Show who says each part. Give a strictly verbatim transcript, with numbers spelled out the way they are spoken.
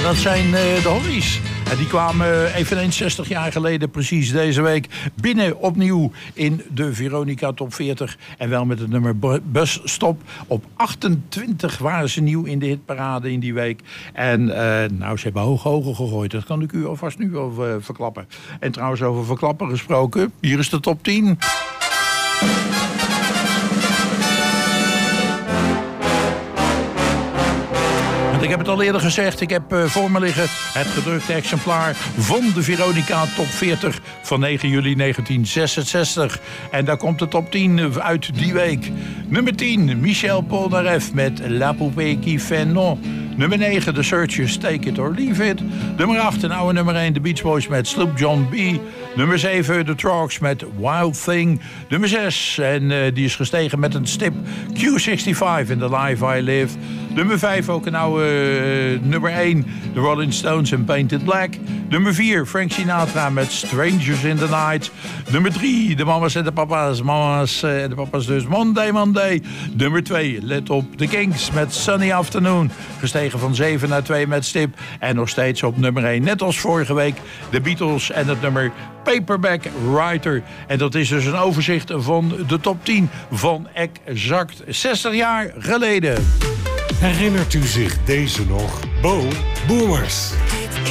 Speaker 1: dat zijn uh, de Hollies. En die kwamen eveneens zestig jaar geleden precies deze week binnen opnieuw in de Veronica Top veertig. En wel met het nummer Bus Stop. Op achtentwintig waren ze nieuw in de hitparade in die week. En uh, nou, ze hebben hoog hoger gegooid. Dat kan ik u alvast nu al uh, verklappen. En trouwens over verklappen gesproken. Hier is de top tien. Ik heb het al eerder gezegd, ik heb uh, voor me liggen het gedrukte exemplaar van de Veronica Top veertig van negen juli negentien zesenzestig. En daar komt de top tien uit die week. Nummer tien, Michel Polnareff met La Poupée qui fait non. Nummer negen, The Searchers, Take It or Leave It. Nummer acht, een oude nummer één, The Beach Boys met Sloop John B. Nummer zeven, The Trogs met Wild Thing. Nummer zes, en uh, die is gestegen met een stip, Q zesenzestig in The Life I Live. Nummer vijf, ook een oude uh, nummer één, The Rolling Stones en Painted Black. Nummer vier, Frank Sinatra met Strangers in the Night. Nummer drie, de mama's en de papa's. Mama's en de papa's dus Monday, Monday. Nummer twee, let op, The Kinks met Sunny Afternoon. Gestegen van zeven naar twee met stip. En nog steeds op nummer één, net als vorige week, de Beatles en het nummer Paperback Writer. En dat is dus een overzicht van de top tien van exact zestig jaar geleden.
Speaker 2: Herinnert u zich deze nog? Bo Boomers.